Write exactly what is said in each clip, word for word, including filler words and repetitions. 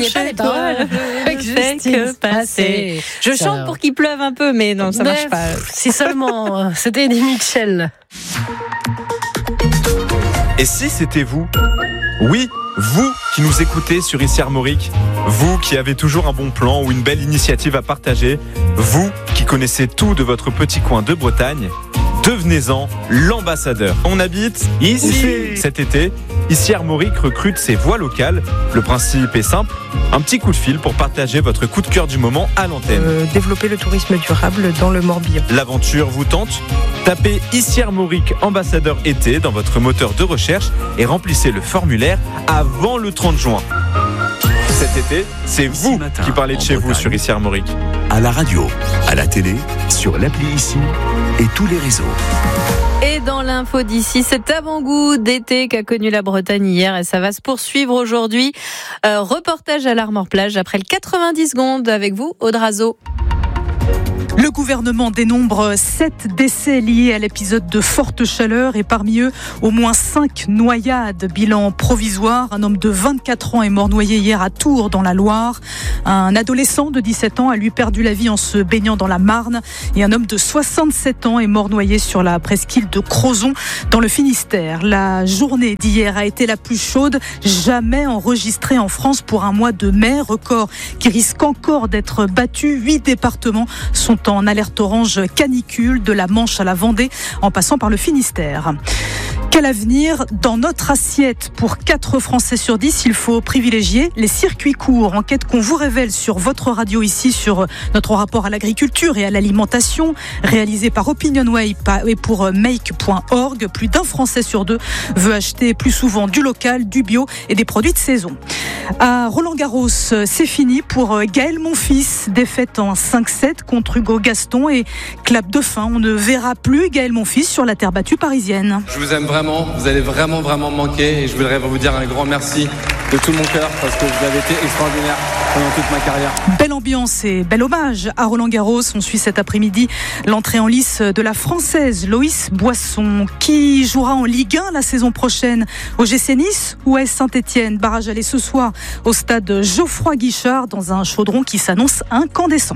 connais pas les paroles. Que passer. Je chante alors. Pour qu'il pleuve un peu, mais non, ça mais marche pas. Si seulement, c'était Eddie Mitchell. Et si c'était vous ? Oui, vous qui nous écoutez sur Ici Armorique, vous qui avez toujours un bon plan ou une belle initiative à partager, vous qui connaissez tout de votre petit coin de Bretagne, devenez-en l'ambassadeur. On habite ici, ici. Cet été. Ici Armorique recrute ses voix locales. Le principe est simple, un petit coup de fil pour partager votre coup de cœur du moment à l'antenne. Euh, développer le tourisme durable dans le Morbihan. L'aventure vous tente ? Tapez Ici Armorique ambassadeur été dans votre moteur de recherche et remplissez le formulaire avant le trente juin. Cet été, c'est vous matin, qui parlez de chez Bretagne, vous sur Ici Armorique. À la radio, à la télé, sur l'appli Ici et tous les réseaux. Et dans l'info d'ici, cet avant-goût d'été qu'a connu la Bretagne hier et ça va se poursuivre aujourd'hui. Euh, reportage à l'Armor-Plage après le quatre-vingt-dix secondes avec vous, Aude Razo. Le gouvernement dénombre sept décès liés à l'épisode de forte chaleur et parmi eux, au moins cinq noyades. Bilan provisoire, un homme de vingt-quatre ans est mort noyé hier à Tours dans la Loire. Un adolescent de dix-sept ans a lui perdu la vie en se baignant dans la Marne et un homme de soixante-sept ans est mort noyé sur la presqu'île de Crozon dans le Finistère. La journée d'hier a été la plus chaude jamais enregistrée en France pour un mois de mai, record qui risque encore d'être battu. Huit départements sont en alerte orange canicule, de la Manche à la Vendée, en passant par le Finistère. Quel avenir dans notre assiette ? Pour quatre Français sur dix, il faut privilégier les circuits courts. Enquête qu'on vous révèle sur votre radio ici, sur notre rapport à l'agriculture et à l'alimentation, réalisé par Opinionway et pour make point org. Plus d'un Français sur deux veut acheter plus souvent du local, du bio et des produits de saison. À Roland-Garros, c'est fini pour Gaël Monfils. Défaite en cinq sept contre Hugo Gaston et clap de fin. On ne verra plus Gaël Monfils sur la terre battue parisienne. Je vous aime vraiment, vous allez vraiment vraiment me manquer et je voudrais vous dire un grand merci de tout mon cœur parce que vous avez été extraordinaire pendant toute ma carrière. Belle ambiance et bel hommage à Roland-Garros. On suit cet après-midi l'entrée en lice de la Française Loïs Boisson qui jouera en Ligue un la saison prochaine au G C Nice ou à Saint-Etienne. Barrage aller ce soir au stade Geoffroy Guichard dans un chaudron qui s'annonce incandescent.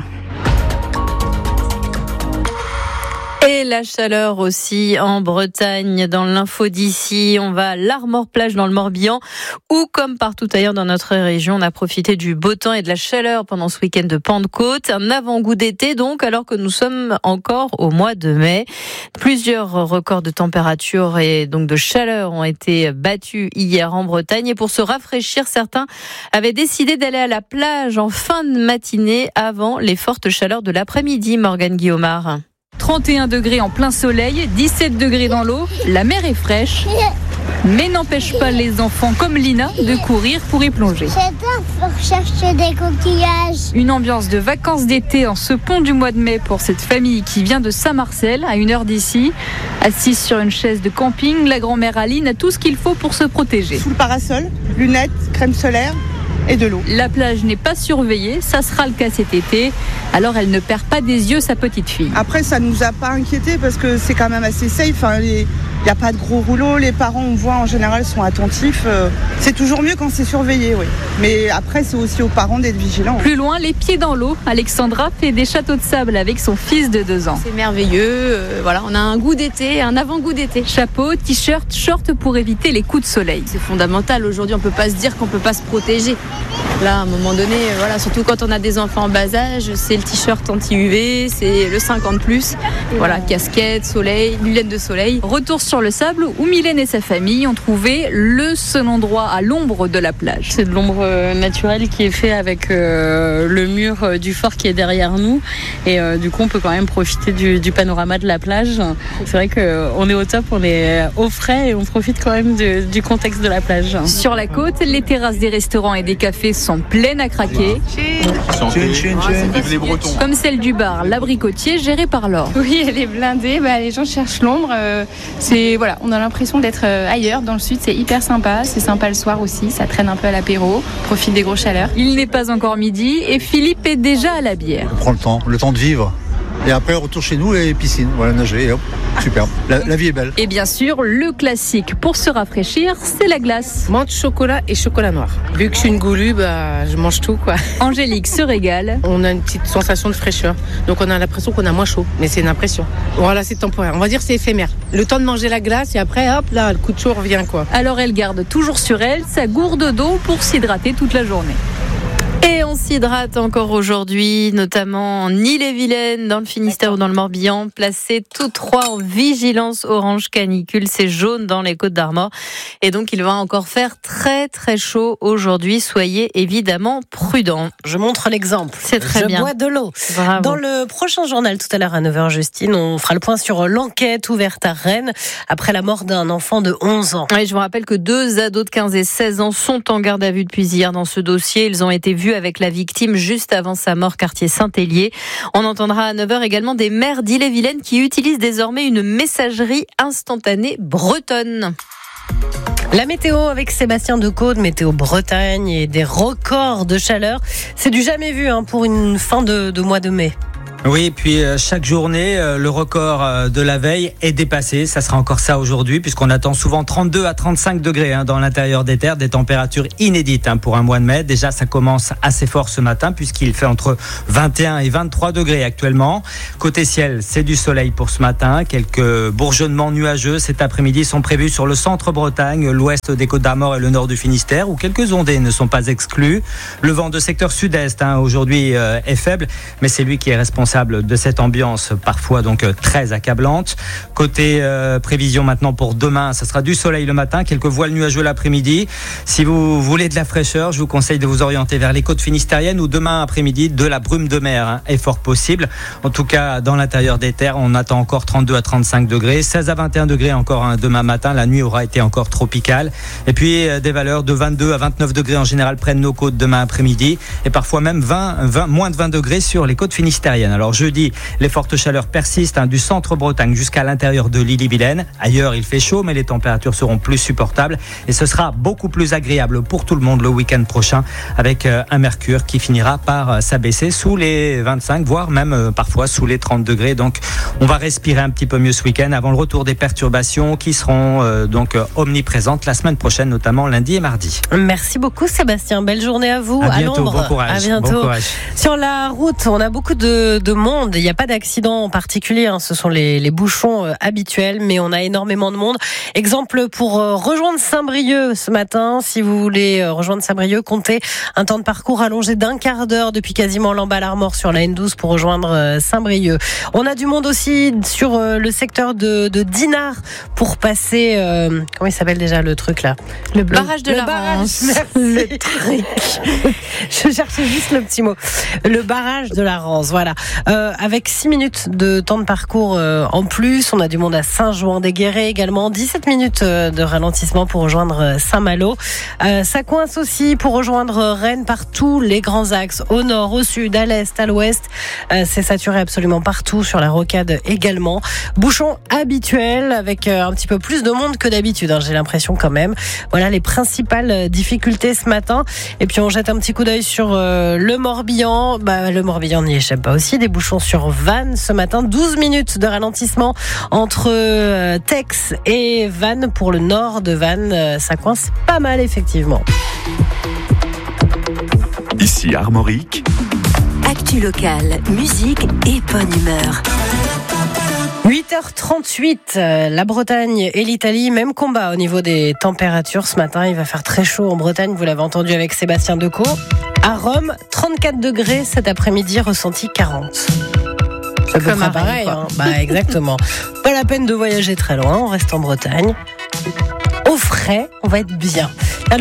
Et la chaleur aussi en Bretagne. Dans l'info d'ici, on va à l'Armor-Plage dans le Morbihan où, comme partout ailleurs dans notre région, on a profité du beau temps et de la chaleur pendant ce week-end de Pentecôte. Un avant-goût d'été donc, alors que nous sommes encore au mois de mai. Plusieurs records de température et donc de chaleur ont été battus hier en Bretagne. Et pour se rafraîchir, certains avaient décidé d'aller à la plage en fin de matinée avant les fortes chaleurs de l'après-midi. Morgane Guillaumard. trente et un degrés en plein soleil, dix-sept degrés dans l'eau, la mer est fraîche, mais n'empêche pas les enfants comme Lina de courir pour y plonger. J'adore pour chercher des coquillages. Une ambiance de vacances d'été en ce pont du mois de mai pour cette famille qui vient de Saint-Marcel, à une heure d'ici. Assise sur une chaise de camping, la grand-mère Aline a tout ce qu'il faut pour se protéger. Sous le parasol, lunettes, crème solaire et de l'eau. La plage n'est pas surveillée, ça sera le cas cet été. Alors elle ne perd pas des yeux sa petite fille. Après, ça ne nous a pas inquiétés parce que c'est quand même assez safe. Enfin, les... Il n'y a pas de gros rouleaux, les parents, on voit en général, sont attentifs. C'est toujours mieux quand c'est surveillé, oui. Mais après, c'est aussi aux parents d'être vigilants. Plus loin, les pieds dans l'eau, Alexandra fait des châteaux de sable avec son fils de deux ans. C'est merveilleux, euh, voilà, on a un goût d'été, un avant-goût d'été. Chapeau, t-shirt, short pour éviter les coups de soleil. C'est fondamental, aujourd'hui on ne peut pas se dire qu'on ne peut pas se protéger. Là, à un moment donné, voilà, surtout quand on a des enfants en bas âge, c'est le t-shirt anti-U V, c'est le cinquante plus. Voilà, casquette, soleil, lunettes de soleil. Retour sur le sable où Mylène et sa famille ont trouvé le seul endroit à l'ombre de la plage. C'est de l'ombre naturelle qui est fait avec euh, le mur du fort qui est derrière nous et euh, du coup on peut quand même profiter du, du panorama de la plage. C'est vrai qu'on est au top, on est au frais et on profite quand même de, du contexte de la plage. Sur la côte, les terrasses des restaurants et des cafés sont pleines à craquer. Santé. Vive les Bretons. Comme celle du bar L'Abricotier géré par Laure. Oui, elle est blindée, bah, les gens cherchent l'ombre. Euh, c'est Voilà, on a l'impression d'être ailleurs dans le sud, c'est hyper sympa, c'est sympa le soir aussi, ça traîne un peu à l'apéro, profite des grosses chaleurs. Il n'est pas encore midi et Philippe est déjà à la bière. On prend le temps, le temps de vivre. Et après, retour chez nous et piscine. Voilà, nager, et hop, super. La, la vie est belle. Et bien sûr, le classique pour se rafraîchir, c'est la glace. Menthe, chocolat et chocolat noir. Vu que je suis une goulue, bah, je mange tout, quoi. Angélique se régale. On a une petite sensation de fraîcheur. Donc on a l'impression qu'on a moins chaud. Mais c'est une impression. Voilà, c'est temporaire. On va dire que c'est éphémère. Le temps de manger la glace et après, hop, là, le coup de chaud revient, quoi. Alors elle garde toujours sur elle sa gourde d'eau pour s'hydrater toute la journée. Et on s'hydrate encore aujourd'hui, notamment en Ille-et-Vilaine, dans le Finistère ou dans le Morbihan, placés tous trois en vigilance orange canicule. C'est jaune dans les Côtes d'Armor. Et donc, il va encore faire très, très chaud aujourd'hui. Soyez évidemment prudents. Je montre l'exemple. C'est très Je bien. bois de l'eau. Bravo. Dans le prochain journal, tout à l'heure à neuf heures, Justine, on fera le point sur l'enquête ouverte à Rennes après la mort d'un enfant de onze ans. Oui, je vous rappelle que deux ados de quinze et seize ans sont en garde à vue depuis hier dans ce dossier. Ils ont été vus avec la victime juste avant sa mort, quartier Saint-Hélier. On entendra à neuf heures également des maires d'Ille-et-Vilaine qui utilisent désormais une messagerie instantanée bretonne. La météo avec Sébastien Decaux de Météo Bretagne et des records de chaleur. C'est du jamais vu hein, pour une fin de, de mois de mai. Oui, et puis euh, chaque journée, euh, le record euh, de la veille est dépassé. Ça sera encore ça aujourd'hui, puisqu'on attend souvent trente-deux à trente-cinq degrés hein, dans l'intérieur des terres, des températures inédites hein, pour un mois de mai. Déjà, ça commence assez fort ce matin, puisqu'il fait entre vingt et un et vingt-trois degrés actuellement. Côté ciel, c'est du soleil pour ce matin. Quelques bourgeonnements nuageux cet après-midi sont prévus sur le centre Bretagne, l'ouest des Côtes d'Armor et le nord du Finistère, où quelques ondées ne sont pas exclues. Le vent de secteur sud-est hein, aujourd'hui euh, est faible, mais c'est lui qui est responsable de cette ambiance parfois donc très accablante. Côté euh, prévision maintenant pour demain, ça sera du soleil le matin, quelques voiles nuageux l'après-midi. Si vous voulez de la fraîcheur, je vous conseille de vous orienter vers les côtes finistériennes où demain après-midi de la brume de mer hein, est fort possible. En tout cas, dans l'intérieur des terres, on attend encore trente-deux à trente-cinq degrés, seize à vingt et un degrés encore hein, demain matin. La nuit aura été encore tropicale. Et puis euh, des valeurs de vingt-deux à vingt-neuf degrés en général près de nos côtes demain après-midi et parfois même vingt, vingt, moins de vingt degrés sur les côtes finistériennes. Alors jeudi, les fortes chaleurs persistent hein, du centre Bretagne jusqu'à l'intérieur de l'Ille-et-Vilaine. Ailleurs, il fait chaud, mais les températures seront plus supportables et ce sera beaucoup plus agréable pour tout le monde le week-end prochain avec euh, un mercure qui finira par euh, s'abaisser sous les vingt-cinq, voire même euh, parfois sous les trente degrés. Donc, on va respirer un petit peu mieux ce week-end avant le retour des perturbations qui seront euh, donc euh, omniprésentes la semaine prochaine, notamment lundi et mardi. Merci beaucoup Sébastien. Belle journée à vous. À à bientôt. Londres. Bon courage. À bientôt. Bon courage. Sur la route, on a beaucoup de, de monde. Il n'y a pas d'accident en particulier. Hein. Ce sont les, les bouchons euh, habituels, mais on a énormément de monde. Exemple pour euh, rejoindre Saint-Brieuc ce matin. Si vous voulez euh, rejoindre Saint-Brieuc, comptez un temps de parcours allongé d'un quart d'heure depuis quasiment Lamballe-Armor sur la N douze pour rejoindre euh, Saint-Brieuc. On a du monde aussi sur euh, le secteur de, de Dinard pour passer. Euh, comment il s'appelle déjà le truc là? Le barrage de le la barrage, Rance. merci. Le truc. Je cherchais juste le petit mot. Le barrage de la Rance, voilà. Euh, avec six minutes de temps de parcours euh, en plus, on a du monde à Saint-Jouan-des-Guérets également. dix-sept minutes euh, de ralentissement pour rejoindre euh, Saint-Malo. Euh, ça coince aussi pour rejoindre euh, Rennes par tous les grands axes, au nord, au sud, à l'est, à l'ouest. Euh, c'est saturé absolument partout, sur la rocade également. Bouchon habituel avec euh, un petit peu plus de monde que d'habitude, hein, j'ai l'impression quand même. Voilà les principales difficultés ce matin. Et puis on jette un petit coup d'œil sur euh, le Morbihan. Bah, le Morbihan n'y échappe pas aussi. Des bouchons sur Vannes ce matin. douze minutes de ralentissement entre euh, Tex et Vannes pour le nord de Vannes. Euh, ça coince pas mal effectivement. Ici Armorique. Actu locale, musique et bonne humeur. huit heures trente-huit, la Bretagne et l'Italie, même combat au niveau des températures. Ce matin, il va faire très chaud en Bretagne, vous l'avez entendu avec Sébastien Decaux. À Rome, trente-quatre degrés cet après-midi, ressenti quarante. C'est à peu près pareil, hein. Bah, exactement. Pas la peine de voyager très loin, on reste en Bretagne. Au frais, on va être bien. Alors,